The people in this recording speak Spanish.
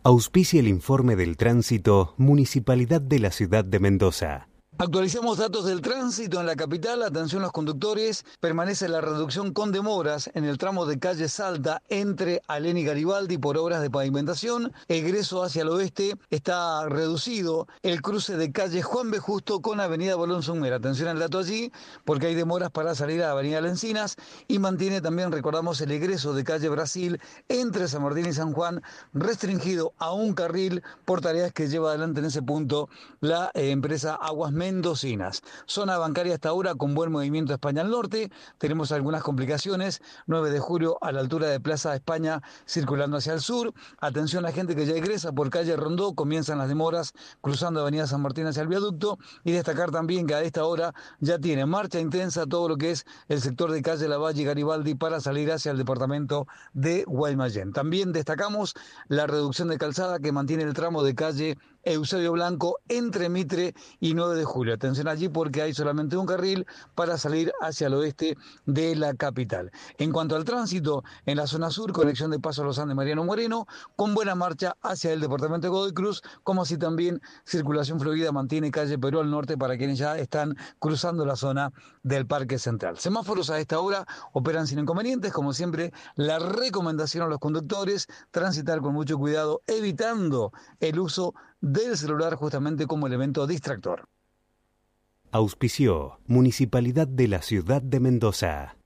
Auspicia el informe del tránsito Municipalidad de la Ciudad de Mendoza. Actualizamos datos del tránsito en la capital. Atención los conductores, permanece la reducción con demoras en el tramo de calle Salta entre Alén y Garibaldi por obras de pavimentación. Egreso hacia el oeste está reducido el cruce de calle Juan B. Justo con avenida Bolón Sumera. Atención al dato allí porque hay demoras para salir a avenida Lencinas y mantiene también, recordamos, el egreso de calle Brasil entre San Martín y San Juan restringido a un carril por tareas que lleva adelante en ese punto la empresa Aguas Mendocinas. Zona bancaria hasta ahora con buen movimiento España al norte. Tenemos algunas complicaciones. 9 de julio a la altura de Plaza España circulando hacia el sur. Atención a la gente que ya egresa por calle Rondó. Comienzan las demoras cruzando avenida San Martín hacia el viaducto. Y destacar también que a esta hora ya tiene marcha intensa todo lo que es el sector de calle Lavalle y Garibaldi para salir hacia el departamento de Guaymallén. También destacamos la reducción de calzada que mantiene el tramo de calle Eusebio Blanco entre Mitre y 9 de julio. Atención allí porque hay solamente un carril para salir hacia el oeste de la capital. En cuanto al tránsito, en la zona sur, conexión de Paso a los Andes Mariano Moreno, con buena marcha hacia el departamento de Godoy Cruz, como así también circulación fluida mantiene calle Perú al norte para quienes ya están cruzando la zona del Parque Central. Semáforos a esta hora operan sin inconvenientes, como siempre, la recomendación a los conductores, transitar con mucho cuidado, evitando el uso del celular justamente como elemento distractor. Auspició Municipalidad de la Ciudad de Mendoza.